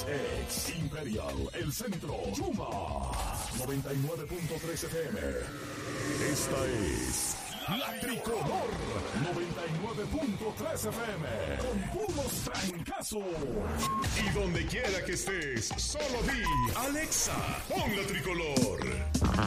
Ex Imperial, El Centro, Yuma, 99.3 FM. Esta es La Tricolor, 99.3 FM, con puros trancazos. Y donde quiera que estés, solo di, Alexa, pon La Tricolor.